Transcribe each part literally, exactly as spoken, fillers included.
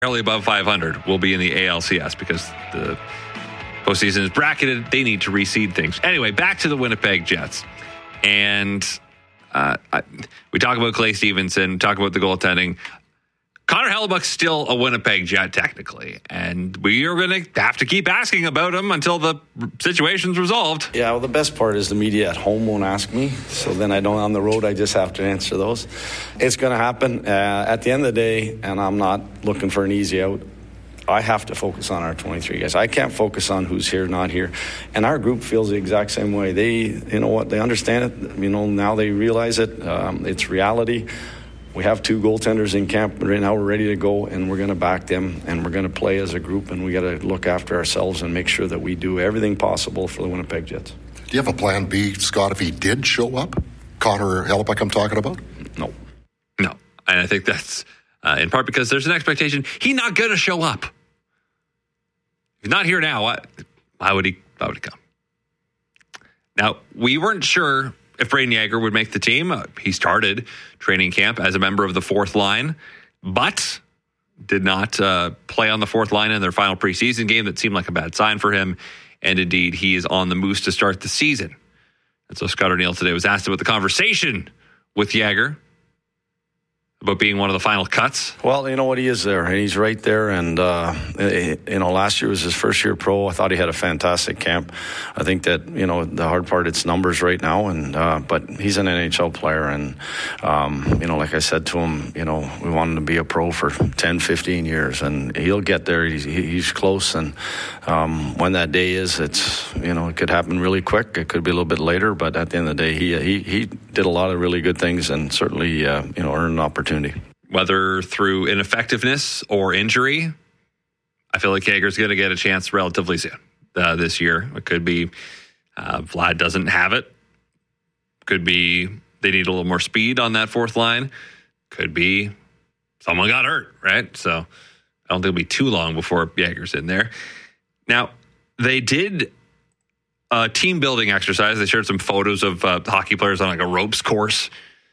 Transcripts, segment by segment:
barely above five hundred will be in the A L C S because the postseason is bracketed. They need to reseed things. Anyway, back to the Winnipeg Jets. And uh, I, we talk about Clay Stevenson, talk about the goaltending. Connor Hellebuyck's still a Winnipeg Jet, technically, and we are going to have to keep asking about him until the situation's resolved. Yeah, well, the best part is the media at home won't ask me, so then I don't, on the road, I just have to answer those. It's going to happen. Uh, at the end of the day, and I'm not looking for an easy out, I have to focus on our twenty-three guys. I can't focus on who's here, not here. And our group feels the exact same way. They, you know what, they understand it. You know, now they realize it. Um, it's reality. We have two goaltenders in camp right now. We're ready to go, and we're going to back them, and we're going to play as a group, and we got to look after ourselves and make sure that we do everything possible for the Winnipeg Jets. Do you have a plan B, Scott, if he did show up? Connor Hellebuyck I'm talking about? No. No. And I think that's uh, in part because there's an expectation he's not going to show up. If he's not here now, why, why would he, why would he come? Now, we weren't sure if Brayden Yager would make the team. Uh, he started training camp as a member of the fourth line, but did not uh, play on the fourth line in their final preseason game. That seemed like a bad sign for him. And indeed, he is on the Moose to start the season. And so Scott O'Neill today was asked about the conversation with Yager about being one of the final cuts. Well, you know what, he is there, and he's right there. And uh, you know, last year was his first year pro. I thought he had a fantastic camp. I think that, you know, the hard part, it's numbers right now. And uh, but he's an N H L player, and um, you know, like I said to him, you know, we want him to be a pro for ten, fifteen years, and he'll get there. He's, he's close, and um, when that day is, it's, you know, it could happen really quick. It could be a little bit later, but at the end of the day, he he he did a lot of really good things, and certainly uh, you know, earned an opportunity. Whether through ineffectiveness or injury, I feel like Yager's going to get a chance relatively soon uh, this year. It could be uh, Vlad doesn't have it. Could be they need a little more speed on that fourth line. Could be someone got hurt, right? So I don't think it'll be too long before Yager's in there. Now, they did a team building exercise. They shared some photos of uh, hockey players on like a ropes course.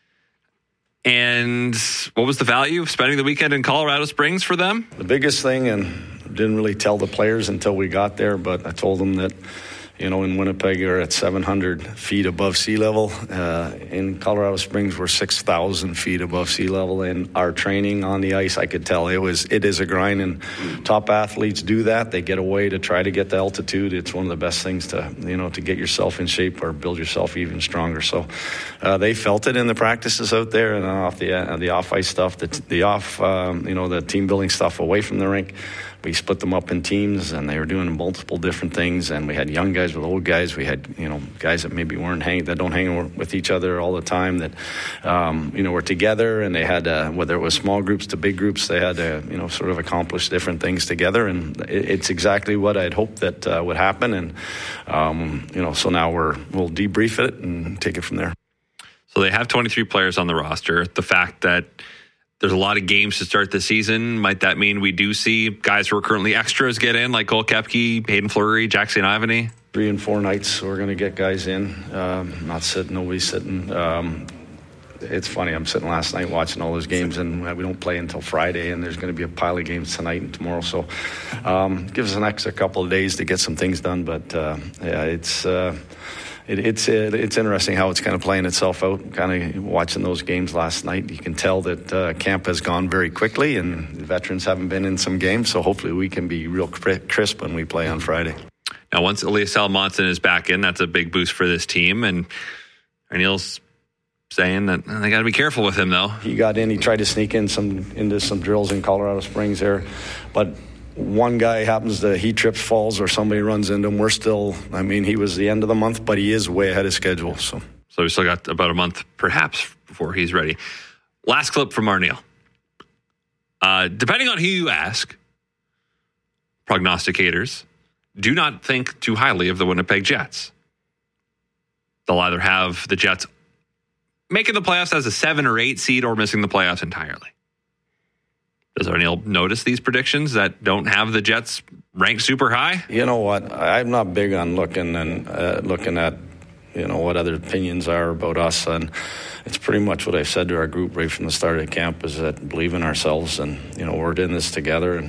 And what was the value of spending the weekend in Colorado Springs for them? The biggest thing, and didn't really tell the players until we got there, but I told them that, you know, in Winnipeg you're at seven hundred feet above sea level. Uh, in Colorado Springs we're six thousand feet above sea level. And our training on the ice, I could tell it was it is a grind, and top athletes do that. They get away to try to get the altitude. It's one of the best things to, you know, to get yourself in shape or build yourself even stronger. So uh, they felt it in the practices out there, and off the uh, the off ice stuff, the, the off um, you know, the team building stuff away from the rink. We split them up in teams, and they were doing multiple different things. And we had young guys with old guys. We had, you know, guys that maybe weren't hang that don't hang with each other all the time. That, um, you know, were together, and they had uh, whether it was small groups to big groups, they had to, you know, sort of accomplish different things together. And it, it's exactly what I'd hoped that uh, would happen. And um, you know, so now we're we'll debrief it and take it from there. So they have twenty-three players on the roster. The fact that there's a lot of games to start the season, might that mean we do see guys who are currently extras get in, like Cole Koepke, Hayden Fleury, Jack Saint Ivany? Three and four nights we're going to get guys in. Um, not sitting, nobody's sitting. Um, it's funny, I'm sitting last night watching all those games, and we don't play until Friday, and there's going to be a pile of games tonight and tomorrow. So um, give us an extra couple of days to get some things done. But uh, yeah, it's... Uh, It, it's uh, it's interesting how it's kind of playing itself out. Kind of watching those games last night, you can tell that uh, camp has gone very quickly, and the veterans haven't been in some games. So hopefully we can be real crisp when we play on Friday. Now, once Elias Salomonsson is back in, that's a big boost for this team. And Neil's saying that they got to be careful with him, though. He got in. He tried to sneak in some into some drills in Colorado Springs there, but one guy happens to, he trips, falls, or somebody runs into him. We're still, I mean, he was the end of the month, but he is way ahead of schedule. So so we still got about a month, perhaps, before he's ready. Last clip from Arniel. Uh, depending on who you ask, prognosticators do not think too highly of the Winnipeg Jets. They'll either have the Jets making the playoffs as a seven or eight seed or missing the playoffs entirely. Does Arniel notice these predictions that don't have the Jets ranked super high? You know what? I'm not big on looking and uh, looking at you know, what other opinions are about us. And it's pretty much what I've said to our group right from the start of camp is that believe in ourselves and, you know, we're in this together. And